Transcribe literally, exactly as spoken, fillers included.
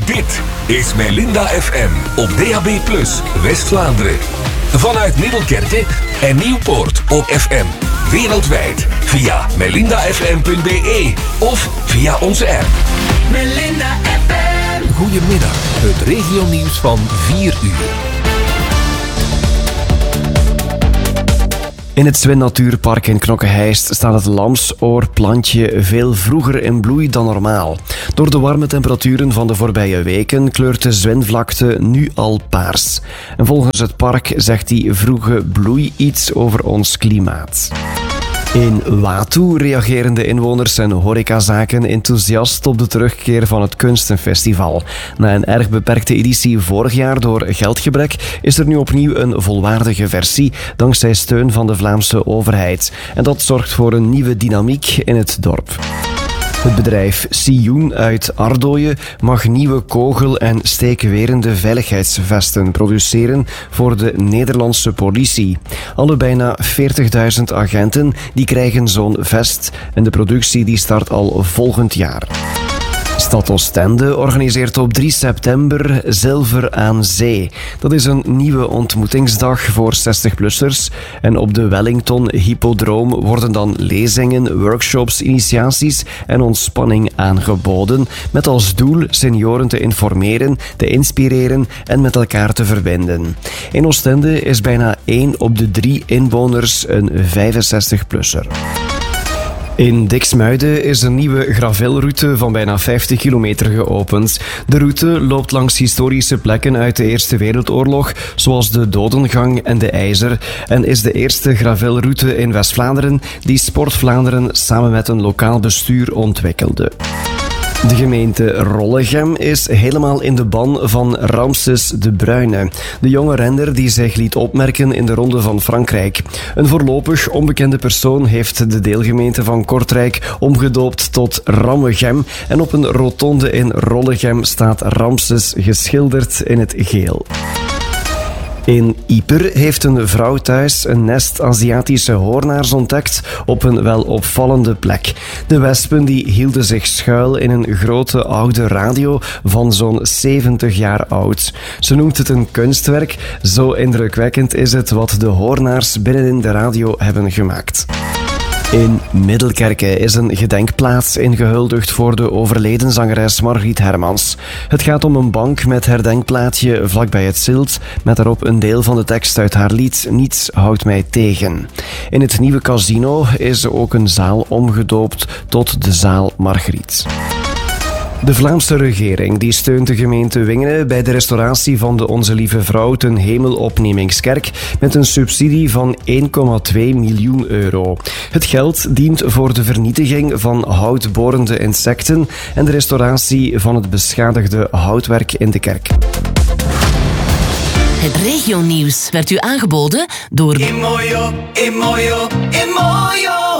Dit is Melinda F M op D A B plus, West-Vlaanderen. Vanuit Middelkerke en Nieuwpoort op F M. Wereldwijd via melinda f m punt b e of via onze app. Melinda F M. Goedemiddag, het regionieuws van vier uur. In het Zwin Natuurpark in Knokke-Heist staat het lamsoorplantje veel vroeger in bloei dan normaal. Door de warme temperaturen van de voorbije weken kleurt de zwinvlakte nu al paars. En volgens het park zegt die vroege bloei iets over ons klimaat. In Watu reageren de inwoners en horecazaken enthousiast op de terugkeer van het Kunstenfestival. Na een erg beperkte editie vorig jaar door geldgebrek is er nu opnieuw een volwaardige versie dankzij steun van de Vlaamse overheid. En dat zorgt voor een nieuwe dynamiek in het dorp. Het bedrijf Sioen uit Ardooien mag nieuwe kogel- en steekwerende veiligheidsvesten produceren voor de Nederlandse politie. Alle bijna veertigduizend agenten die krijgen zo'n vest en de productie die start al volgend jaar. Stad Oostende organiseert op drie september Zilver aan Zee. Dat is een nieuwe ontmoetingsdag voor zestig-plussers. En op de Wellington Hippodroom worden dan lezingen, workshops, initiaties en ontspanning aangeboden. Met als doel senioren te informeren, te inspireren en met elkaar te verbinden. In Oostende is bijna één op de drie inwoners een vijfenzestig-plusser. In Diksmuiden is een nieuwe gravelroute van bijna vijftig kilometer geopend. De route loopt langs historische plekken uit de Eerste Wereldoorlog, zoals de Dodengang en de IJzer, en is de eerste gravelroute in West-Vlaanderen die Sport Vlaanderen samen met een lokaal bestuur ontwikkelde. De gemeente Rollegem is helemaal in de ban van Ramses de Bruyne, de jonge renner die zich liet opmerken in de Ronde van Frankrijk. Een voorlopig onbekende persoon heeft de deelgemeente van Kortrijk omgedoopt tot Rammegem en op een rotonde in Rollegem staat Ramses geschilderd in het geel. In Ieper heeft een vrouw thuis een nest Aziatische hoornaars ontdekt op een wel opvallende plek. De wespen die hielden zich schuil in een grote oude radio van zo'n zeventig jaar oud. Ze noemt het een kunstwerk, zo indrukwekkend is het wat de hoornaars binnenin de radio hebben gemaakt. In Middelkerke is een gedenkplaats ingehuldigd voor de overleden zangeres Margriet Hermans. Het gaat om een bank met herdenkplaatje vlakbij het Zilt, met daarop een deel van de tekst uit haar lied Niets houdt mij tegen. In het nieuwe casino is ook een zaal omgedoopt tot de zaal Margriet. De Vlaamse regering die steunt de gemeente Wingene bij de restauratie van de Onze Lieve Vrouw ten Hemelopnemingskerk met een subsidie van één komma twee miljoen euro. Het geld dient voor de vernietiging van houtborende insecten en de restauratie van het beschadigde houtwerk in de kerk. Het regionieuws werd u aangeboden door Imoyo, Imoyo, Imoyo.